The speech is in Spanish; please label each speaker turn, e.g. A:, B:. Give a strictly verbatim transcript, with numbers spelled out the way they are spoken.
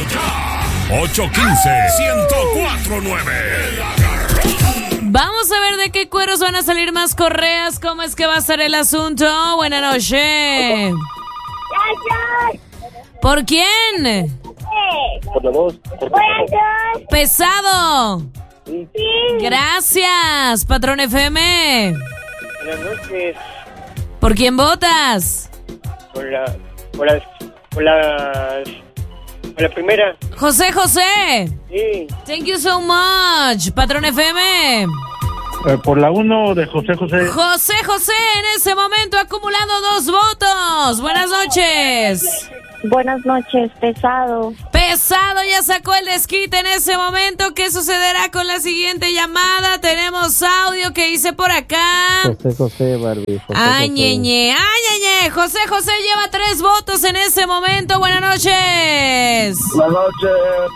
A: ocho uno cinco, uno cero cuatro nueve.
B: Vamos a ver de qué cueros van a salir más correas. ¿Cómo es que va a ser el asunto? Buenas noches. ¿Por quién?
C: Por la voz.
B: Pesado.
C: Sí.
B: Gracias, Patrón F M.
C: Buenas noches.
B: ¿Por quién votas?
C: Por la... Por las... Por las... Por la primera.
B: José José.
C: Sí.
B: Thank you so much, Patrón F M.
D: Eh, por la uno de José José.
B: José José en ese momento acumulando dos votos. Buenas noches.
E: Buenas noches, Pesado.
B: Pesado ya sacó el desquite en ese momento. ¿Qué sucederá con la siguiente llamada? Tenemos audio que hice por acá.
F: José José, Barbie. José,
B: Ay,
F: José.
B: ñeñe, ay, ñeñe. José José lleva tres votos en ese momento. Buenas noches.
D: Buenas noches,